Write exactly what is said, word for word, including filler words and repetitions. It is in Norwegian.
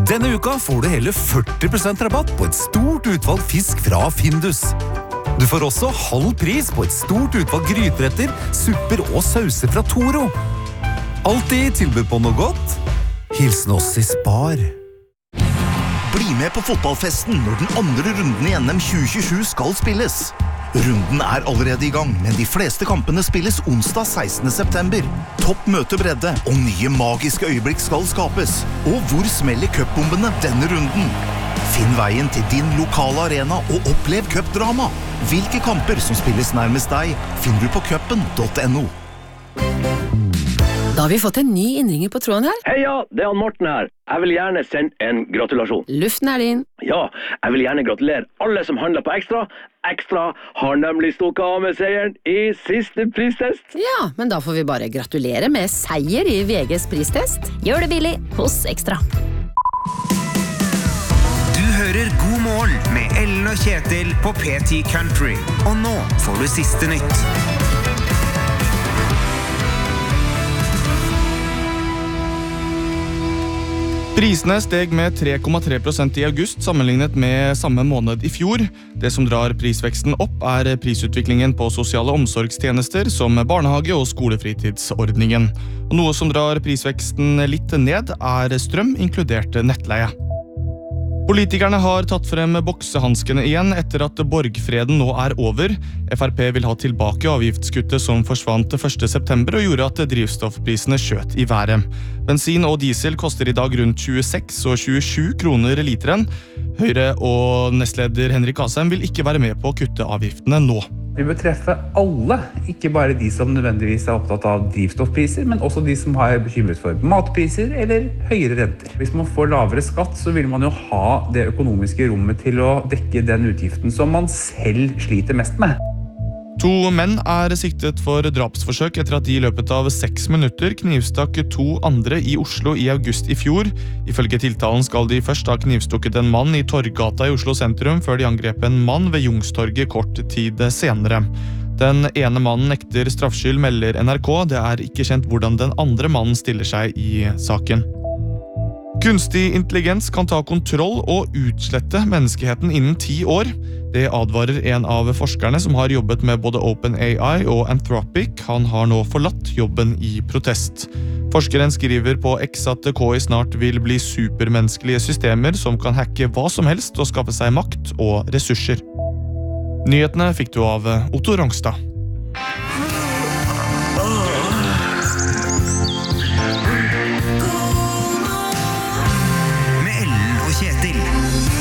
Denne uka får du hele førti prosent rabatt på et stort utvalg fisk fra Findus. Du får også halv pris på et stort utvalg gryteretter, supper og sauser fra Toro. Alltid tilbud på noe godt. Hilsen oss i Spar. Bli med på fotballfesten når den andre runden i N M tjue tjuesju skal spilles. Runden er allerede i gang, men de fleste kampene spilles onsdag sekstende september. Topp møtebredde og nye magiske øyeblikk skal skapes. Og hvor smeller cupbombene denne runden? Finn veien til din lokale arena og opplev cupdrama. Hvilke kamper som spilles nærmest deg, finner du på cupen punktum no. Da har vi fått en ny innringer på tråden her. Heia, det er han Morten her. Jeg vil gjerne sende en gratulasjon. Luften er din. Ja, jeg vil gjerne gratulere alle som handler på Ekstra. Ekstra har nemlig stukket av med seieren i siste pristest. Ja, men da får vi bare gratulere med seier i V G's pristest. Gjør det billig hos Ekstra. Du hører God morgen med Ellen og Kjetil på P ti Country. Og nå får du siste nytt. Prisene steg med tre komma tre prosent i august sammenlignet med samme måned i fjor. Det som drar prisveksten opp er prisutviklingen på sosiale omsorgstjenester som barnehage- og skolefritidsordningen. Og noe som drar prisveksten litt ned er strøm, inkludert nettleie. Politikerne har tatt frem boksehanskene igjen etter at borgfreden nå er over. F R P vil ha tilbake avgiftskuttet som forsvant første september og gjorde at drivstoffprisene skjøt i været. Bensin og diesel koster i dag rundt tjueseks og tjuesju kroner literen. Høyre og nestleder Henrik Asheim vil ikke være med på å kutte avgiftene nå. Vi bør treffe alle, ikke bare de som nødvendigvis er opptatt av drivstoffpriser, men også de som har bekymret for matpriser eller høyere renter. Hvis man får lavere skatt, så vil man jo ha det økonomiske rommet til å dekke den utgiften som man selv sliter mest med. To menn er siktet for drapsforsøk etter at de i løpet av seks minutter knivstakk to andre i Oslo i august i fjor. Ifølge tiltalen skal de først ha knivstukket en mann i Torggata i Oslo sentrum, før de angrep en mann ved Youngstorget kort tid senere. Den ene mannen nekter straffskyld, melder N R K. Det er ikke kjent hvordan den andre mannen stiller seg i saken. Kunstig intelligens kan ta kontroll og utslette menneskeheten innen ti år. Det advarer en av forskerne som har jobbet med både OpenAI og Anthropic. Han har nå forlatt jobben i protest. Forskeren skriver på X at K I snart vil bli supermenneskelige systemer som kan hacke hva som helst og skaffe seg makt og ressurser. Nyhetene fikk du av Otto Rongstad. Med Ellen og Kjetil.